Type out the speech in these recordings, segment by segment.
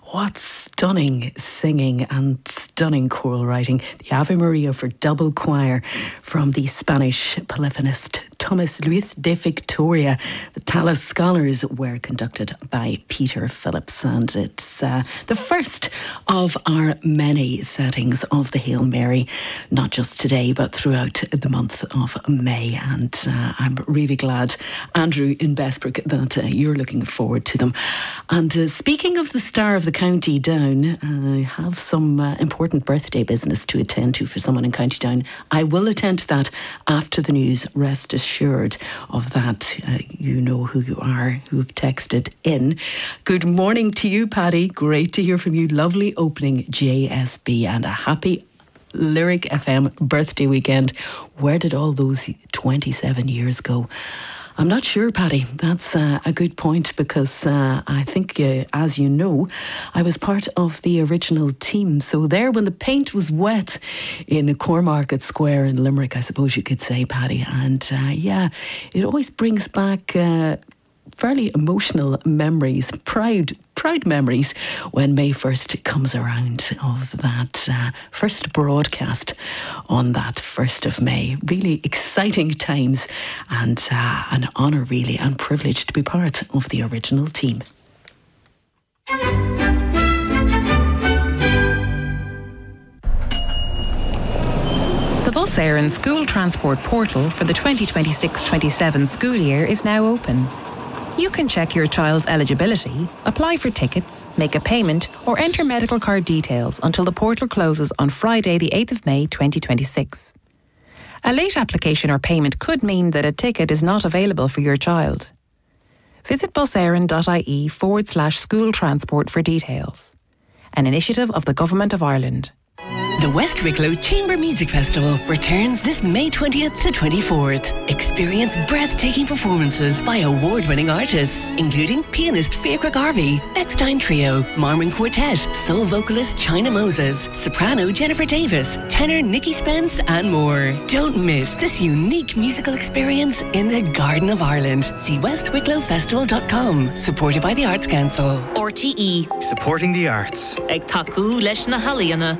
What stunning singing and stunning choral writing. The Ave Maria for double choir from the Spanish polyphonist Thomas Luis de Victoria. The Talis Scholars were conducted by Peter Phillips, and it's the first of our many settings of the Hail Mary, not just today but throughout the month of May. And I'm really glad, Andrew in Bessbrook, that you're looking forward to them. And speaking of the star of the County Down, I have some important birthday business to attend to for someone in County Down. I will attend to that after the news. Rest assured of that. You know who you are, who've texted in. Good morning to you, Paddy. Great to hear from you. Lovely opening JSB and a happy Lyric FM birthday weekend. Where did all those 27 years go? I'm not sure, Paddy. That's a good point, because I think, as you know, I was part of the original team. So there, when the paint was wet in Cormarket Square in Limerick, I suppose you could say, Paddy. And yeah, it always brings back fairly emotional memories, proud memories when May 1st comes around, of that first broadcast on that 1st of May. Really exciting times, and an honour really, and privilege to be part of the original team. The Bus Éireann School Transport Portal for the 2026-27 school year is now open. You can check your child's eligibility, apply for tickets, make a payment, or enter medical card details until the portal closes on Friday, the 8th of May 2026. A late application or payment could mean that a ticket is not available for your child. Visit buséireann.ie/school transport for details. An initiative of the Government of Ireland. The West Wicklow Chamber Music Festival returns this May 20th to 24th. Experience breathtaking performances by award-winning artists, including pianist Fiachra Garvey, Eckstein Trio, Marmon Quartet, soul vocalist China Moses, soprano Jennifer Davis, tenor Nikki Spence, and more. Don't miss this unique musical experience in the Garden of Ireland. See westwicklowfestival.com. Supported by the Arts Council. RTE. Supporting the arts. Ag tacu leis na halaíonna.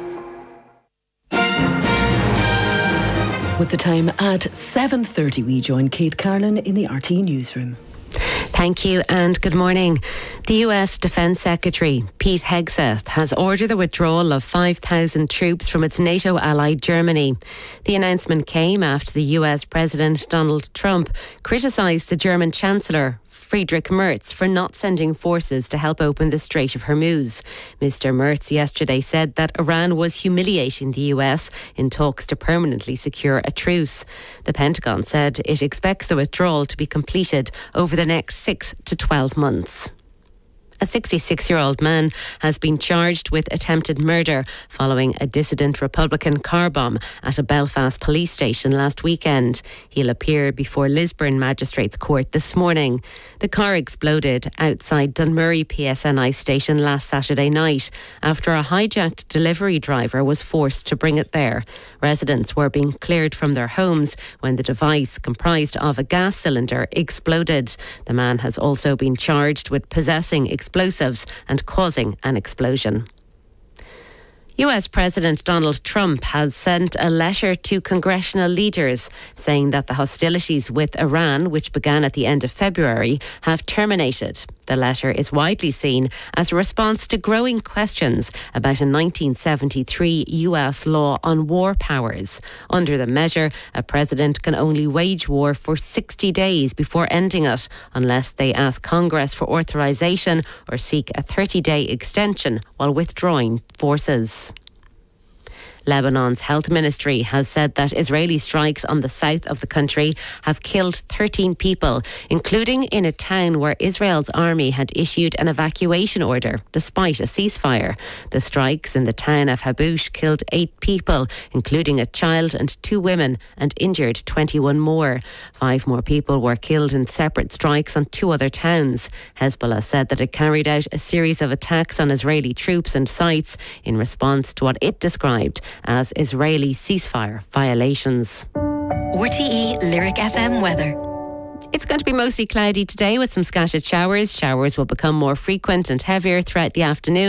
With the time at 7:30, we join Kate Carlin in the RTE newsroom. Thank you and good morning. The US Defence Secretary, Pete Hegseth, has ordered the withdrawal of 5,000 troops from its NATO ally Germany. The announcement came after the US President Donald Trump criticised the German Chancellor Friedrich Merz for not sending forces to help open the Strait of Hormuz. Mr. Merz yesterday said that Iran was humiliating the US in talks to permanently secure a truce. The Pentagon said it expects the withdrawal to be completed over the next 6 to 12 months. A 66-year-old man has been charged with attempted murder following a dissident Republican car bomb at a Belfast police station last weekend. He'll appear before Lisburn Magistrates Court this morning. The car exploded outside Dunmurry PSNI station last Saturday night after a hijacked delivery driver was forced to bring it there. Residents were being cleared from their homes when the device, comprised of a gas cylinder, exploded. The man has also been charged with possessing explosives and causing an explosion. US President Donald Trump has sent a letter to congressional leaders saying that the hostilities with Iran, which began at the end of February, have terminated. The letter is widely seen as a response to growing questions about a 1973 US law on war powers. Under the measure, a president can only wage war for 60 days before ending it, unless they ask Congress for authorization or seek a 30-day extension while withdrawing forces. Lebanon's health ministry has said that Israeli strikes on the south of the country have killed 13 people, including in a town where Israel's army had issued an evacuation order despite a ceasefire. The strikes in the town of Haboush killed 8 people, including a child and 2 women, and injured 21 more. 5 more people were killed in separate strikes on 2 other towns. Hezbollah said that it carried out a series of attacks on Israeli troops and sites in response to what it described as Israeli ceasefire violations. RTE Lyric FM weather. It's going to be mostly cloudy today with some scattered showers. Showers will become more frequent and heavier throughout the afternoon.